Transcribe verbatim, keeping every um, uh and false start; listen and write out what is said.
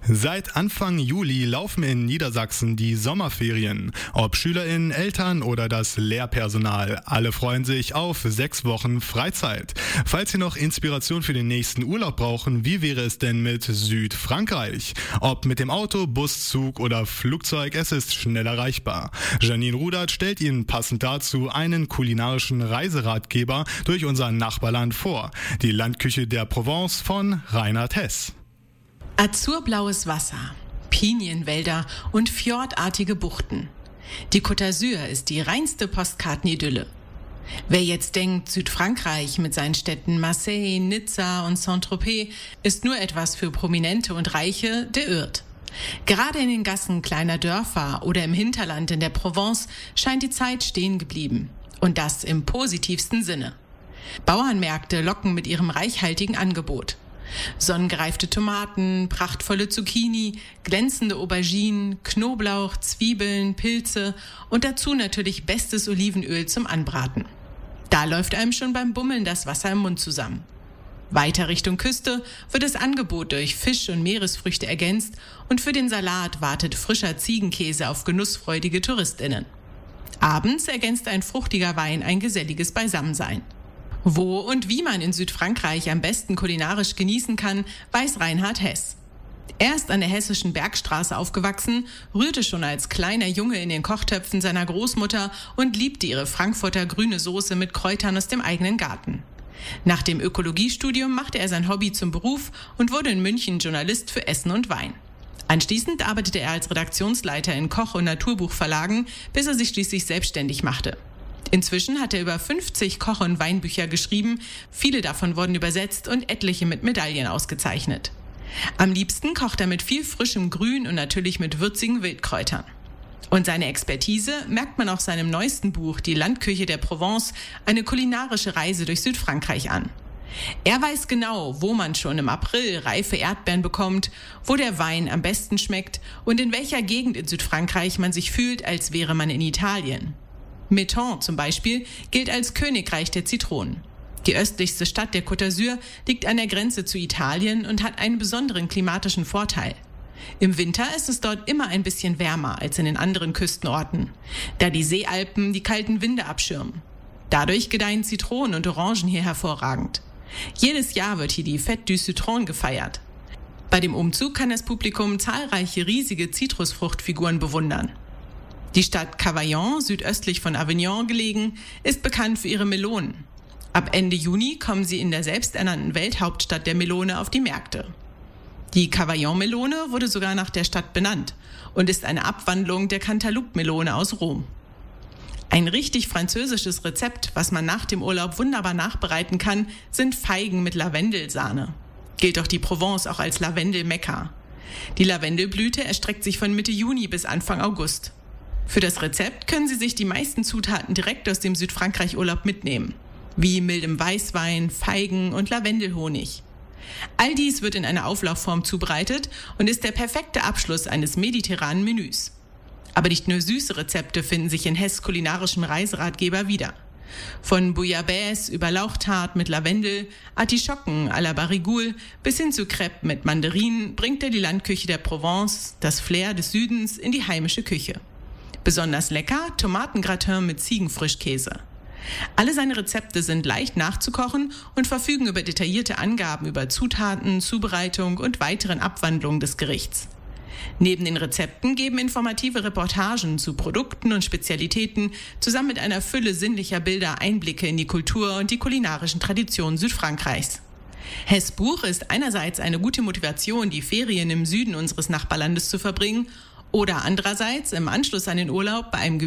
Seit Anfang Juli laufen in Niedersachsen die Sommerferien. Ob SchülerInnen, Eltern oder das Lehrpersonal, alle freuen sich auf sechs Wochen Freizeit. Falls Sie noch Inspiration für den nächsten Urlaub brauchen, wie wäre es denn mit Südfrankreich? Ob mit dem Auto, Bus, Zug oder Flugzeug, es ist schnell erreichbar. Janine Rudert stellt Ihnen passend dazu einen kulinarischen Reiseratgeber durch unser Nachbarland vor. Die Landküche der Provence von Reinhard Hess. Azurblaues Wasser, Pinienwälder und fjordartige Buchten. Die Côte d'Azur ist die reinste Postkartenidylle. Wer jetzt denkt, Südfrankreich mit seinen Städten Marseille, Nizza und Saint-Tropez ist nur etwas für Prominente und Reiche, der irrt. Gerade in den Gassen kleiner Dörfer oder im Hinterland in der Provence scheint die Zeit stehen geblieben. Und das im positivsten Sinne. Bauernmärkte locken mit ihrem reichhaltigen Angebot. Sonnengereifte Tomaten, prachtvolle Zucchini, glänzende Auberginen, Knoblauch, Zwiebeln, Pilze und dazu natürlich bestes Olivenöl zum Anbraten. Da läuft einem schon beim Bummeln das Wasser im Mund zusammen. Weiter Richtung Küste wird das Angebot durch Fisch und Meeresfrüchte ergänzt und für den Salat wartet frischer Ziegenkäse auf genussfreudige TouristInnen. Abends ergänzt ein fruchtiger Wein ein geselliges Beisammensein. Wo und wie man in Südfrankreich am besten kulinarisch genießen kann, weiß Reinhard Hess. Er ist an der hessischen Bergstraße aufgewachsen, rührte schon als kleiner Junge in den Kochtöpfen seiner Großmutter und liebte ihre Frankfurter grüne Soße mit Kräutern aus dem eigenen Garten. Nach dem Ökologiestudium machte er sein Hobby zum Beruf und wurde in München Journalist für Essen und Wein. Anschließend arbeitete er als Redaktionsleiter in Koch- und Naturbuchverlagen, bis er sich schließlich selbstständig machte. Inzwischen hat er über fünfzig Koch- und Weinbücher geschrieben, viele davon wurden übersetzt und etliche mit Medaillen ausgezeichnet. Am liebsten kocht er mit viel frischem Grün und natürlich mit würzigen Wildkräutern. Und seine Expertise merkt man auch seinem neuesten Buch, Die Landküche der Provence, eine kulinarische Reise durch Südfrankreich an. Er weiß genau, wo man schon im April reife Erdbeeren bekommt, wo der Wein am besten schmeckt und in welcher Gegend in Südfrankreich man sich fühlt, als wäre man in Italien. Menton zum Beispiel gilt als Königreich der Zitronen. Die östlichste Stadt der Côte d'Azur liegt an der Grenze zu Italien und hat einen besonderen klimatischen Vorteil. Im Winter ist es dort immer ein bisschen wärmer als in den anderen Küstenorten, da die Seealpen die kalten Winde abschirmen. Dadurch gedeihen Zitronen und Orangen hier hervorragend. Jedes Jahr wird hier die Fête du Citron gefeiert. Bei dem Umzug kann das Publikum zahlreiche riesige Zitrusfruchtfiguren bewundern. Die Stadt Cavaillon, südöstlich von Avignon gelegen, ist bekannt für ihre Melonen. Ab Ende Juni kommen sie in der selbsternannten Welthauptstadt der Melone auf die Märkte. Die Cavaillon-Melone wurde sogar nach der Stadt benannt und ist eine Abwandlung der Cantaloupe-Melone aus Rom. Ein richtig französisches Rezept, was man nach dem Urlaub wunderbar nachbereiten kann, sind Feigen mit Lavendelsahne. Gilt doch die Provence auch als Lavendel-Mekka. Die Lavendelblüte erstreckt sich von Mitte Juni bis Anfang August. Für das Rezept können Sie sich die meisten Zutaten direkt aus dem Südfrankreich-Urlaub mitnehmen, wie mildem Weißwein, Feigen und Lavendelhonig. All dies wird in einer Auflaufform zubereitet und ist der perfekte Abschluss eines mediterranen Menüs. Aber nicht nur süße Rezepte finden sich in Hess' kulinarischem Reiseratgeber wieder. Von Bouillabaisse über Lauchtart mit Lavendel, Artischocken à la Barigoule bis hin zu Crêpes mit Mandarinen bringt er die Landküche der Provence, das Flair des Südens, in die heimische Küche. Besonders lecker Tomatengratin mit Ziegenfrischkäse. Alle seine Rezepte sind leicht nachzukochen und verfügen über detaillierte Angaben über Zutaten, Zubereitung und weiteren Abwandlungen des Gerichts. Neben den Rezepten geben informative Reportagen zu Produkten und Spezialitäten zusammen mit einer Fülle sinnlicher Bilder Einblicke in die Kultur und die kulinarischen Traditionen Südfrankreichs. Hess' Buch ist einerseits eine gute Motivation, die Ferien im Süden unseres Nachbarlandes zu verbringen, oder andererseits im Anschluss an den Urlaub bei einem